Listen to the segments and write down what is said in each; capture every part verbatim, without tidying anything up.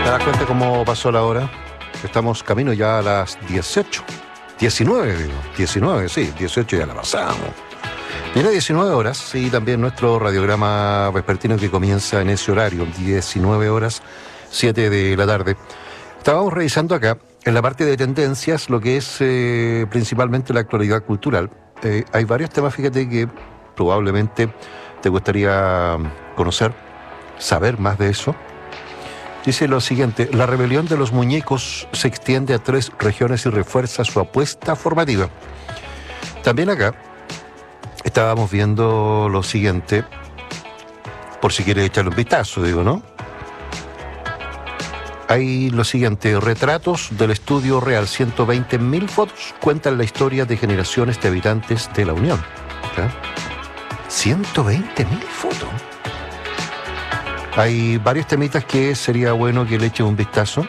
¿Te das cuenta cómo pasó la hora? Estamos camino ya a las dieciocho. diecinueve, digo. diecinueve, sí, dieciocho ya la pasamos. Viene diecinueve horas y también nuestro radiograma vespertino que comienza en ese horario, diecinueve horas, siete de la tarde. Estábamos revisando acá, en la parte de tendencias, lo que es eh, principalmente la actualidad cultural. Eh, hay varios temas, fíjate, que probablemente te gustaría conocer, saber más de eso. Dice lo siguiente: la rebelión de los muñecos se extiende a tres regiones y refuerza su apuesta formativa. También acá estábamos viendo lo siguiente, por si quieres echarle un vistazo, digo, ¿no? Hay lo siguiente: retratos del estudio real, ciento veinte mil fotos cuentan la historia de generaciones de habitantes de la Unión. ¿Okay? ciento veinte mil fotos. Hay varios temitas que sería bueno que le echen un vistazo.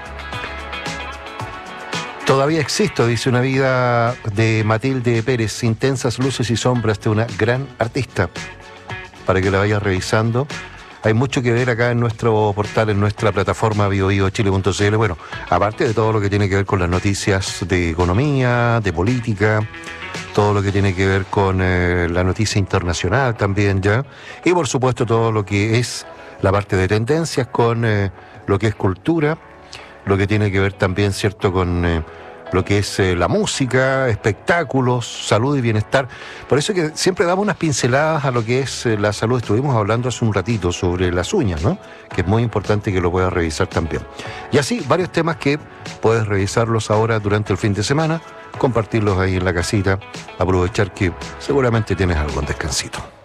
Todavía existe, dice, una vida de Matilde Pérez, intensas luces y sombras de una gran artista, para que la vayas revisando. Hay mucho que ver acá en nuestro portal, en nuestra plataforma bio bio chile punto c l. Bueno, aparte de todo lo que tiene que ver con las noticias de economía, de política, todo lo que tiene que ver con eh, la noticia internacional también ya, y por supuesto todo lo que es la parte de tendencias con eh, lo que es cultura, lo que tiene que ver también, ¿cierto?, con eh, lo que es eh, la música, espectáculos, salud y bienestar. Por eso que siempre damos unas pinceladas a lo que es eh, la salud. Estuvimos hablando hace un ratito sobre las uñas, ¿no?, que es muy importante que lo puedas revisar también. Y así, varios temas que puedes revisarlos ahora durante el fin de semana, compartirlos ahí en la casita, aprovechar que seguramente tienes algo en descansito.